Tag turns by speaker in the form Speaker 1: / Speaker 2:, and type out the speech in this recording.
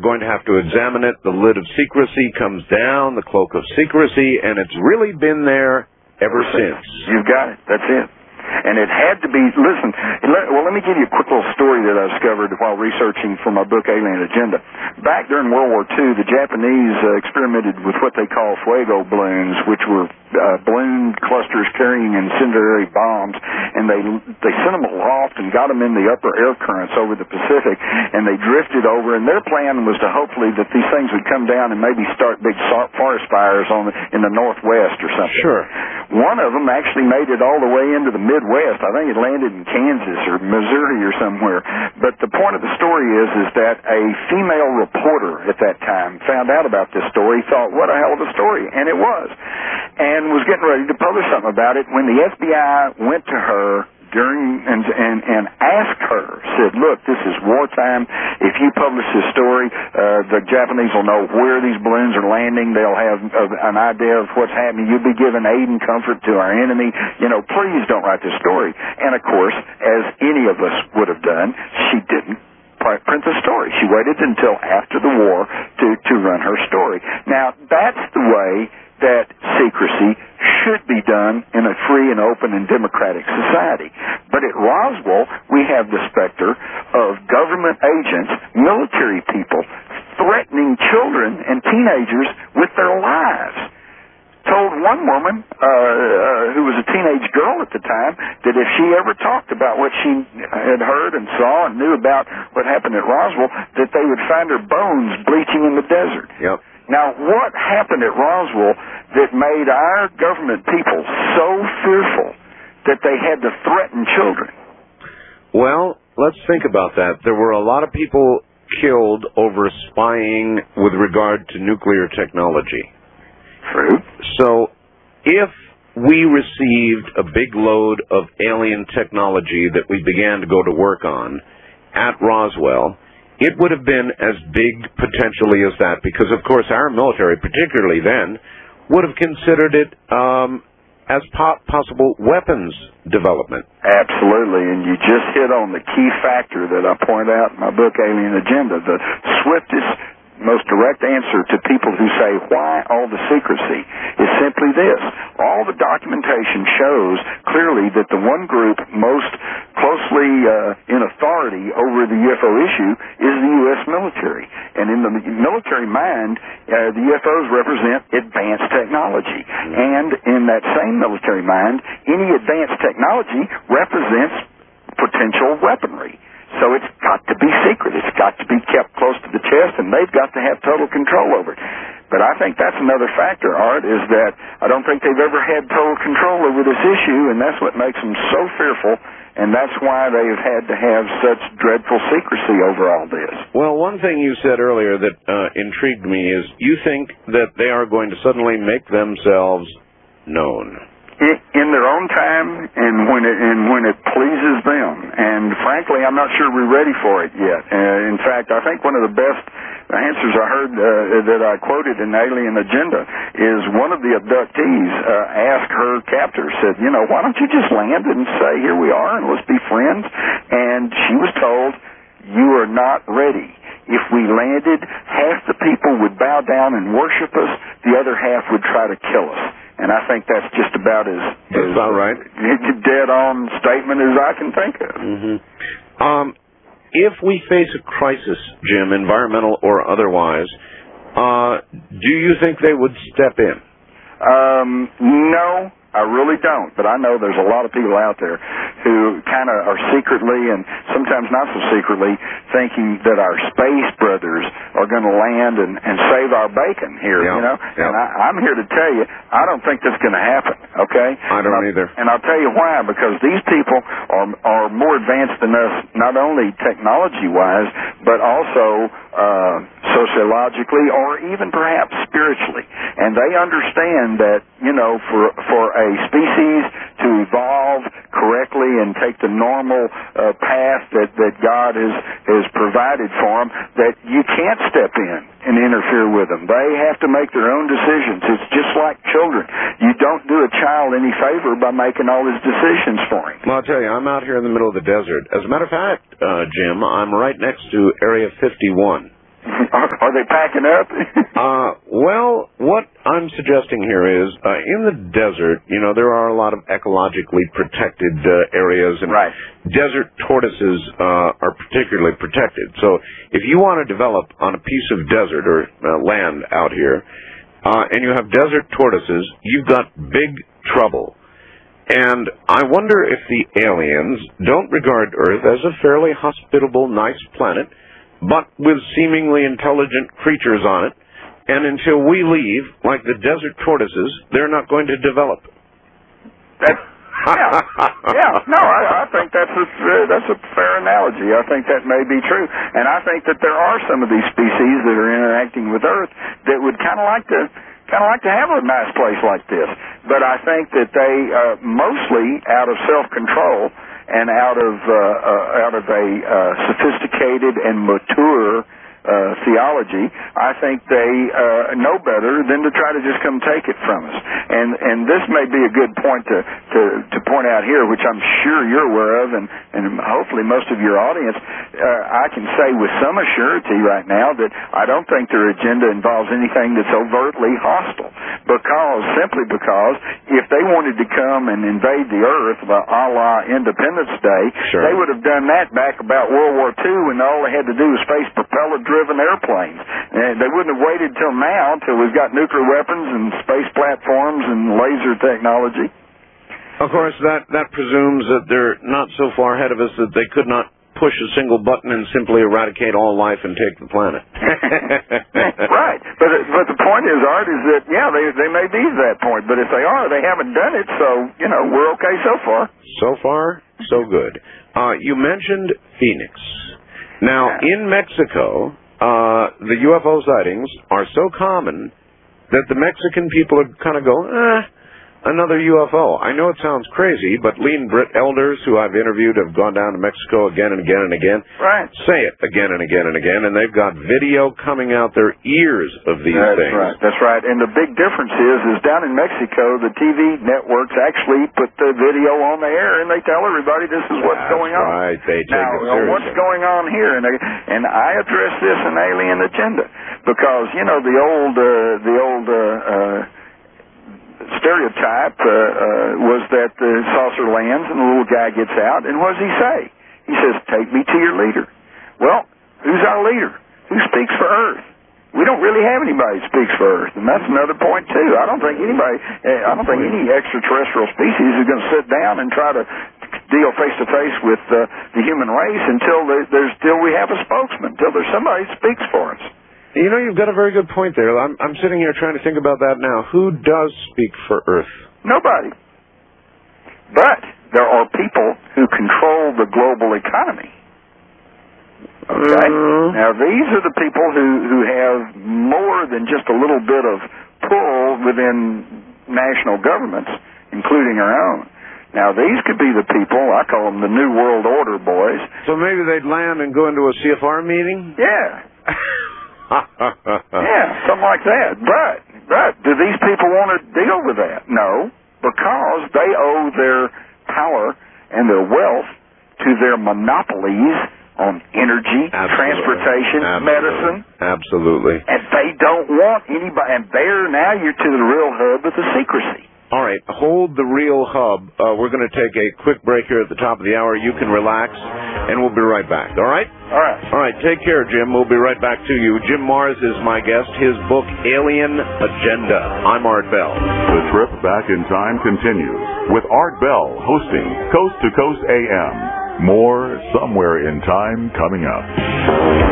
Speaker 1: going to have to examine it. The lid of secrecy comes down, the cloak of secrecy, and it's really been there ever since.
Speaker 2: You've got it. That's it. And it had to be, listen, let me give you a quick little story that I discovered while researching for my book, Alien Agenda. Back during World War II, the Japanese experimented with what they call fuego balloons, which were balloon clusters carrying incendiary bombs, and they sent them aloft and got them in the upper air currents over the Pacific, and they drifted over, and their plan was to hopefully that these things would come down and maybe start big forest fires in the Northwest or something.
Speaker 1: Sure.
Speaker 2: One of them actually made it all the way into the Midwest. I think it landed in Kansas or Missouri or somewhere. But the point of the story is that a female reporter at that time found out about this story, thought, what a hell of a story, and it was, and was getting ready to publish something about it when the FBI went to her and asked her, said, look, this is wartime. If you publish this story, the Japanese will know where these balloons are landing. They'll have an idea of what's happening. You'll be giving aid and comfort to our enemy. Please don't write this story. And, of course, as any of us would have done, she didn't print the story. She waited until after the war to run her story. Now, that's the way that secrecy should be done in a free and open and democratic society. But at Roswell, we have the specter of government agents, military people, threatening children and teenagers with their lives. Told one woman, who was a teenage girl at the time, that if she ever talked about what she had heard and saw and knew about what happened at Roswell, that they would find her bones bleaching in the desert.
Speaker 1: Yep.
Speaker 2: Now, what happened at Roswell that made our government people so fearful that they had to threaten children?
Speaker 1: Well, let's think about that. There were a lot of people killed over spying with regard to nuclear technology.
Speaker 2: True.
Speaker 1: So, if we received a big load of alien technology that we began to go to work on at Roswell, it would have been as big potentially as that, because, of course, our military, particularly then, would have considered it as possible weapons development.
Speaker 2: Absolutely, and you just hit on the key factor that I point out in my book, Alien Agenda. The swiftest, most direct answer to people who say, why all the secrecy, is simply this. All the documentation shows clearly that the one group most closely in authority over the UFO issue is the U.S. military. And in the military mind, the UFOs represent advanced technology. And in that same military mind, any advanced technology represents potential weaponry. So it's got to be secret. It's got to be kept close to the chest, and they've got to have total control over it. But I think that's another factor, Art, is that I don't think they've ever had total control over this issue, and that's what makes them so fearful, and that's why they've had to have such dreadful secrecy over all this.
Speaker 1: Well, one thing you said earlier that intrigued me is you think that they are going to suddenly make themselves known.
Speaker 2: In their own time, and when it pleases them. And frankly, I'm not sure we're ready for it yet. In fact, I think one of the best answers I heard that I quoted in Alien Agenda is one of the abductees asked her captor, said, why don't you just land and say, here we are, and let's be friends? And she was told, you are not ready. If we landed, half the people would bow down and worship us, the other half would try to kill us. And I think that's just about as
Speaker 1: right.
Speaker 2: dead-on statement as I can think of.
Speaker 1: Mm-hmm. If we face a crisis, Jim, environmental or otherwise, do you think they would step in?
Speaker 2: No. I really don't, but I know there's a lot of people out there who kind of are secretly, and sometimes not so secretly, thinking that our space brothers are going to land and save our bacon here,
Speaker 1: Yeah.
Speaker 2: And I'm here to tell you, I don't think that's going to happen, okay?
Speaker 1: I don't either.
Speaker 2: And I'll tell you why, because these people are more advanced than us, not only technology-wise, but also sociologically or even perhaps spiritually. And they understand that, for a species to evolve correctly and take the normal path that God has provided for them, that you can't step in and interfere with them. They have to make their own decisions. It's just like children. You don't do a child any favor by making all his decisions for him.
Speaker 1: Well, I'll tell you, I'm out here in the middle of the desert. As a matter of fact, Jim, I'm right next to Area 51.
Speaker 2: Are they packing up?
Speaker 1: Well, what I'm suggesting here is, in the desert, there are a lot of ecologically protected areas, and
Speaker 2: right.
Speaker 1: desert tortoises are particularly protected. So if you want to develop on a piece of desert or land out here, and you have desert tortoises, you've got big trouble. And I wonder if the aliens don't regard Earth as a fairly hospitable, nice planet, but with seemingly intelligent creatures on it, and until we leave, like the desert tortoises, they're not going to develop.
Speaker 2: I think that's a fair analogy. I think that may be true, and I think that there are some of these species that are interacting with Earth that would kind of like to have a nice place like this. But I think that they mostly out of self-control and out of a sophisticated and mature theology, I think they know better than to try to just come take it from us. And this may be a good point to point out here, which I'm sure you're aware of, and hopefully most of your audience. I can say with some assurity right now that I don't think their agenda involves anything that's overtly hostile, simply because if they wanted to come and invade the earth a la Independence Day,
Speaker 1: sure,
Speaker 2: they would have done that back about World War II, when all they had to do was face propeller-driven airplanes. And they wouldn't have waited till now, till we've got nuclear weapons and space platforms and laser technology.
Speaker 1: Of course, that presumes that they're not so far ahead of us that they could not push a single button and simply eradicate all life and take the planet.
Speaker 2: Right. But the point is, Art, is that, they may be to that point, but if they are, they haven't done it, so, we're okay so far.
Speaker 1: So far, so good. You mentioned Phoenix. Now, in Mexico, the UFO sightings are so common that the Mexican people are kind of go, another UFO. I know it sounds crazy, but Lee and Britt Elders, who I've interviewed, have gone down to Mexico again and again and again.
Speaker 2: Right.
Speaker 1: Say it again and again and again, and they've got video coming out their ears of these things.
Speaker 2: Right. That's right. And the big difference is down in Mexico, the TV networks actually put the video on the air, and they tell everybody this is what's going on.
Speaker 1: Right. They take it seriously.
Speaker 2: What's going on here? And I address this in Alien Agenda because the old stereotype was that the saucer lands and the little guy gets out, and what does he say? He says, "Take me to your leader." Well, who's our leader? Who speaks for Earth? We don't really have anybody who speaks for Earth, and that's another point too. I don't think any extraterrestrial species is going to sit down and try to deal face to face with the human race until we have a spokesman, until there's somebody who speaks for us.
Speaker 1: You've got a very good point there. I'm sitting here trying to think about that now. Who does speak for Earth?
Speaker 2: Nobody. But there are people who control the global economy. Okay? Now, these are the people who have more than just a little bit of pull within national governments, including our own. Now, these could be the people, I call them the New World Order boys.
Speaker 1: So maybe they'd land and go into a CFR meeting?
Speaker 2: Yeah. Something like that. But do these people want to deal with that? No, because they owe their power and their wealth to their monopolies on energy, transportation, medicine.
Speaker 1: Absolutely.
Speaker 2: And they don't want anybody. And now you're to the real hub of the secrecy.
Speaker 1: All right, hold the real hub. We're going to take a quick break here at the top of the hour. You can relax, and we'll be right back. All right?
Speaker 2: All right.
Speaker 1: All right, take care, Jim. We'll be right back to you. Jim Marrs is my guest. His book, Alien Agenda. I'm Art Bell.
Speaker 3: The trip back in time continues with Art Bell hosting Coast to Coast AM. More Somewhere in Time coming up.